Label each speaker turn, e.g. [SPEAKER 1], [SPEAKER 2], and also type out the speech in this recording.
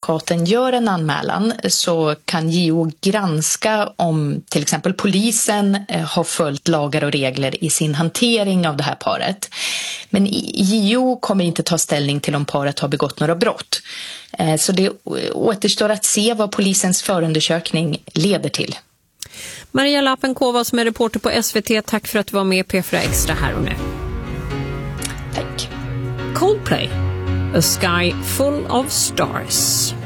[SPEAKER 1] advokaten gör en anmälan så kan JO granska om till exempel polisen har följt lagar och regler i sin hantering av det här paret. Men JO kommer inte ta ställning till om paret har begått några brott. Så det återstår att se vad polisens förundersökning leder till.
[SPEAKER 2] Maria Lapenkova som är reporter på SVT, tack för att du var med i P4 Extra här och nu.
[SPEAKER 1] Tack.
[SPEAKER 2] Coldplay, A Sky Full of Stars.